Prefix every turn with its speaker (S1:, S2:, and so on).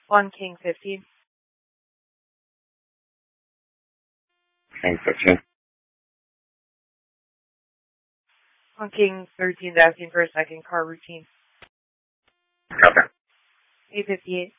S1: On King 15.
S2: King 15.
S1: On King 13, asking for a second car routine.
S2: Okay.
S1: 858.